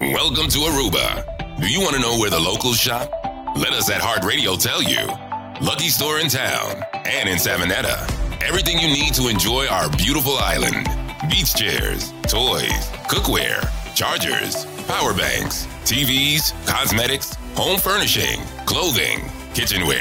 Welcome to Aruba. Do you want to know where the locals shop? Let us at Heart Radio tell you. Lucky Store in town and in Savanetta. Everything you need to enjoy our beautiful island. Beach chairs, toys, cookware, chargers, power banks, TVs, cosmetics, home furnishing, clothing, kitchenware.